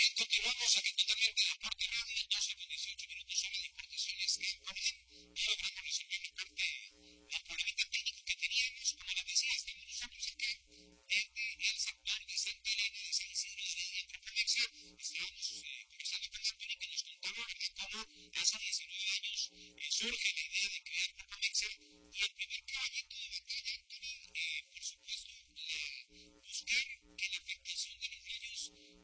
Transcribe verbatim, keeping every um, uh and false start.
Continuamos aquí totalmente de Deporte Radio, doce con dieciocho minutos, hora de importaciones en Guardián. Ya logramos resolver la parte del problemita técnico que teníamos. Como les decía, estamos nosotros acá en el sector de Santa Elena de San Isidro de Heredia, en Procomexa. Estábamos eh, conversando con Anthony, que nos contaba, ¿verdad?, cómo hace diecinueve años eh, surge la idea de crear Procomexa. Y el primer caballito de batalla, Anthony, eh, por supuesto, la, buscar que la afectación de los rayos